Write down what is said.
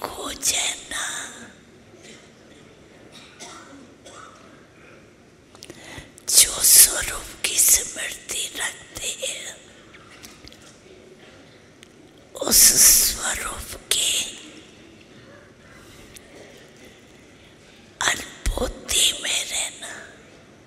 खोजे ना, जो स्वरूप की स्मृति रखते हैं उस स्वरूप